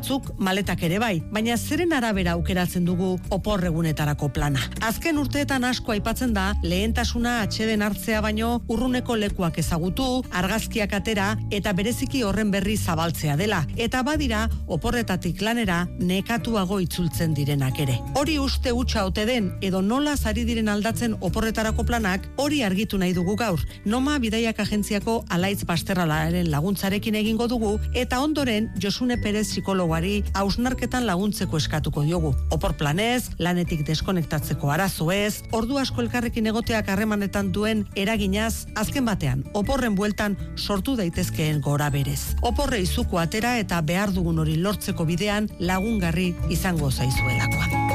batzuk maletak ere bai, baina zeren arabera aukeratzen dugu oporregunetarako plana. Azken urteetan asko aipatzen da, lehentasuna atxeden hartzea baino urruneko lekuak ezagutu, argazkiak atera eta bereziki horren berri zabaltzea dela. Eta badira, oporretatik lanera nekatuago itzultzen direnak ere. Hori uste hutsa ote den edo nola ari diren aldatzen oporretarako planak, hori argitu nahi dugu gaur. Noma Bidaiak Agentziako Alaitz Basterralaren laguntzarekin egingo dugu eta ondoren Josune Perez psikologoari hausnarketan laguntzeko eskatuko diogu. Opor planez, lanetik deskonektatzeko arazoez, ordu asko elkarrekin egoteak harremanetan duen eraginaz, azken batean, oporren bueltan sortu daitezkeen gora berez. Oporre izuko atera eta behar dugun hori lortzeko bidean lagungarri izango zaizuelakoa.